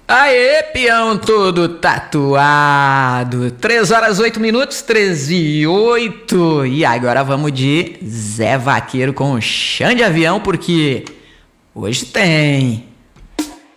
Aê, peão todo tatuado. 3 horas 8 minutos, 13 e 8. E agora vamos de Zé Vaqueiro com chão de avião, porque hoje tem.